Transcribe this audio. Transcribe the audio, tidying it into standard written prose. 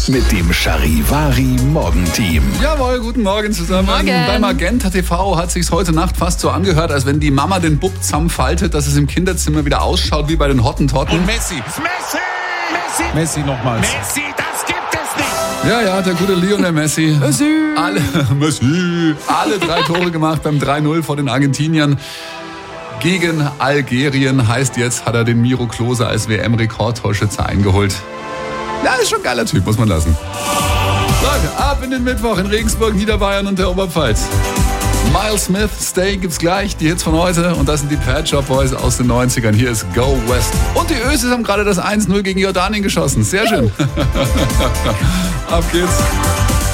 mit dem Charivari Morgenteam. Jawohl, guten Morgen zusammen. Morgen. Bei Magenta TV hat sich's heute Nacht fast so angehört, als wenn die Mama den Bub zusammenfaltet, dass es im Kinderzimmer wieder ausschaut wie bei den Hottentotten. Und Messi. Messi nochmals. Messi, das gibt es nicht! Ja, der gute Lionel Messi. Messi. Alle 3 Tore gemacht beim 3-0 vor den Argentiniern. Gegen Algerien heißt jetzt, hat er den Miro Klose als WM-Rekordtorschütze eingeholt. Ja, ist schon ein geiler Typ, muss man lassen. Leute, ab in den Mittwoch in Regensburg, Niederbayern und der Oberpfalz. Miles Smith, Stay gibt's gleich, die Hits von heute. Und das sind die Pet Shop Boys aus den 90ern. Hier ist Go West. Und die Ösis haben gerade das 1-0 gegen Jordanien geschossen. Sehr schön. Ab geht's.